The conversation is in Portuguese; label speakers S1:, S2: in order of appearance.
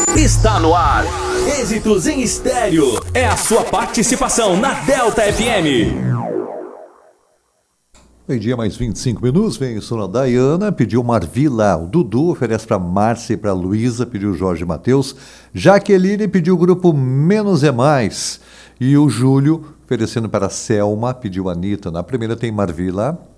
S1: Está no ar. Êxitos em Estéreo. É a sua participação na Delta FM.
S2: Meio-dia mais 25 minutos, vem o som da Dayana, pediu Marvila, o Dudu oferece para Márcia e para Luísa, pediu Jorge Mateus, Jaqueline pediu o grupo Menos é Mais, e o Júlio oferecendo para Selma, pediu Anitta. Na primeira tem Marvila.